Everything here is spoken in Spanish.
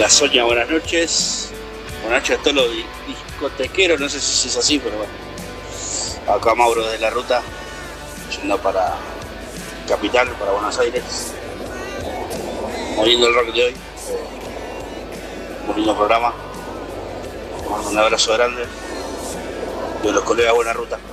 Hola Sonia, buenas noches. Buenas noches a todos los discotequeros, no sé si es así, pero bueno. Acá Mauro de la ruta, yendo para Capital, para Buenos Aires. Moviendo el rock de hoy. Bonito programa. Les mando un abrazo grande. De los colegas Buena Ruta.